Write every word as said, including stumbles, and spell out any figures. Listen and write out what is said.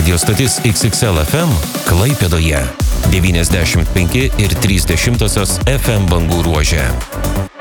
Radio stotis X X L F M Klaipėdoje devyniasdešimt penki ir trys dešimtosios F M bangų ruože.